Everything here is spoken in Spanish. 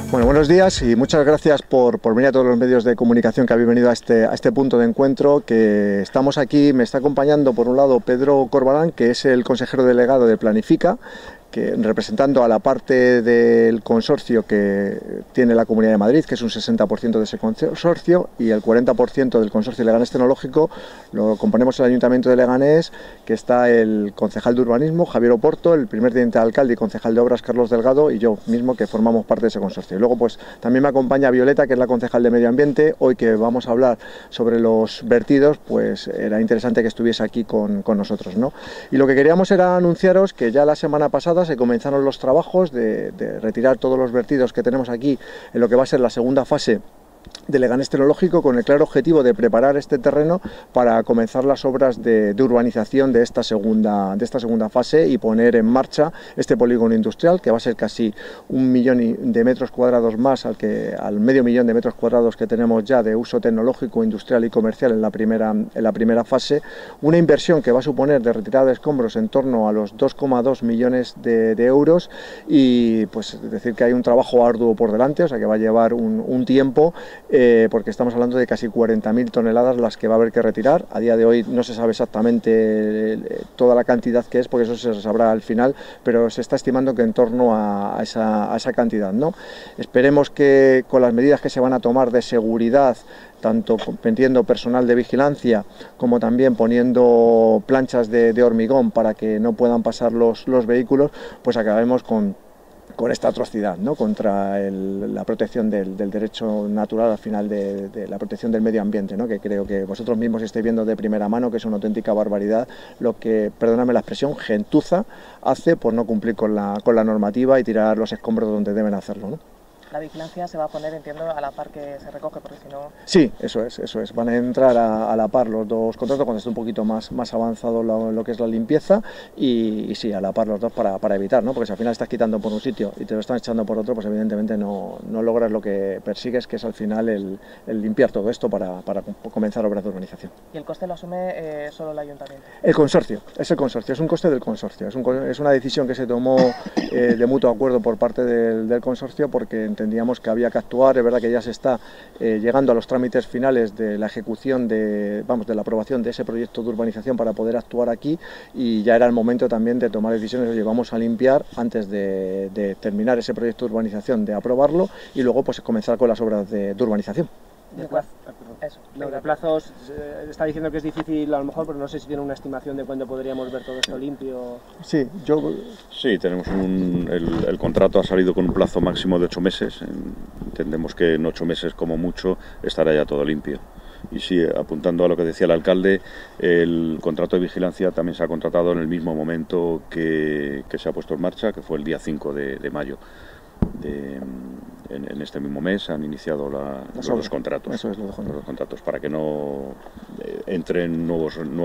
Bueno, buenos días y muchas gracias por venir a todos los medios de comunicación que habéis venido a este punto de encuentro. Que estamos aquí, me está acompañando por un lado Pedro Corbalán, que es el consejero delegado de Planifica, que representando a la parte del consorcio que tiene la Comunidad de Madrid, que es un 60% de ese consorcio, y el 40% del consorcio Leganés Tecnológico lo componemos el Ayuntamiento de Leganés, que está el concejal de urbanismo, Javier Oporto, el primer teniente de alcalde y concejal de obras, Carlos Delgado, y yo mismo, que formamos parte de ese consorcio. Y luego pues también me acompaña Violeta, que es la concejal de Medio Ambiente. Hoy que vamos a hablar sobre los vertidos, pues era interesante que estuviese aquí con nosotros, ¿no? Y lo que queríamos era anunciaros que ya la semana pasada se comenzaron los trabajos de retirar todos los vertidos que tenemos aquí en lo que va a ser la segunda fase de Leganés Tecnológico, con el claro objetivo de preparar este terreno para comenzar las obras de urbanización de esta segunda fase y poner en marcha este polígono industrial, que va a ser casi 1 millón de metros cuadrados más al medio millón de metros cuadrados que tenemos ya de uso tecnológico, industrial y comercial en la primera fase. Una inversión que va a suponer de retirada de escombros en torno a los 2,2 millones de euros, y pues decir que hay un trabajo arduo por delante, o sea que va a llevar un tiempo, porque estamos hablando de casi 40.000 toneladas las que va a haber que retirar. A día de hoy no se sabe exactamente toda la cantidad que es, porque eso se sabrá al final, pero se está estimando que en torno a esa cantidad, ¿no? Esperemos que con las medidas que se van a tomar de seguridad, tanto metiendo personal de vigilancia como también poniendo planchas de hormigón para que no puedan pasar los vehículos, pues acabemos con esta atrocidad, ¿no?, contra la protección del derecho natural, al final de la protección del medio ambiente, ¿no?, que creo que vosotros mismos estáis viendo de primera mano que es una auténtica barbaridad lo que, perdóname la expresión, gentuza hace por no cumplir con la normativa y tirar los escombros donde deben hacerlo, ¿no? La vigilancia se va a poner, entiendo, a la par que se recoge, porque si no... Sí, eso es. Van a entrar a la par los dos contratos cuando esté un poquito más avanzado lo que es la limpieza, y sí, a la par los dos para evitar, ¿no? Porque si al final estás quitando por un sitio y te lo están echando por otro, pues evidentemente no logras lo que persigues, que es al final el limpiar todo esto para comenzar obras de urbanización. ¿Y el coste lo asume solo el ayuntamiento? El consorcio, es un coste del consorcio, es una decisión que se tomó de mutuo acuerdo por parte del consorcio, porque entendíamos que había que actuar. Es verdad que ya se está llegando a los trámites finales de la ejecución de la aprobación de ese proyecto de urbanización para poder actuar aquí, y ya era el momento también de tomar decisiones. Oye, vamos a limpiar antes de terminar ese proyecto de urbanización, de aprobarlo, y luego pues comenzar con las obras de urbanización. De plazos, está diciendo que es difícil a lo mejor, pero no sé si tiene una estimación de cuándo podríamos ver todo esto limpio. Sí, tenemos el contrato ha salido con un plazo máximo de 8 meses. Entendemos que en 8 meses como mucho estará ya todo limpio. Y sí, apuntando a lo que decía el alcalde, el contrato de vigilancia también se ha contratado en el mismo momento que se ha puesto en marcha, que fue el día 5 de mayo. En este mismo mes han iniciado los contratos. Eso es, los contratos para que no entren nuevos